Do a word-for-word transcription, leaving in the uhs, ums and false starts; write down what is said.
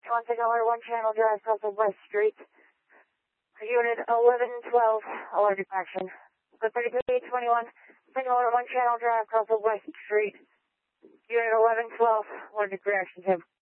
one, signal alert one channel drive south of West Street. Unit eleven twelve, allergic action. Good thirty-three twenty-one, signal alert one channel drive south of West Street. Unit eleven twelve, allergic reaction, Tim.